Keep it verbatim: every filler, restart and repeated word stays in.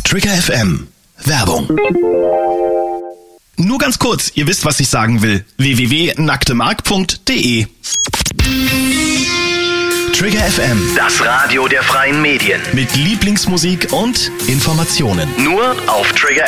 Trigger F M. Werbung. Nur ganz kurz, ihr wisst, was ich sagen will. w w w punkt nacktemark punkt de Trigger F M. Das Radio der freien Medien. Mit Lieblingsmusik und Informationen. Nur auf Trigger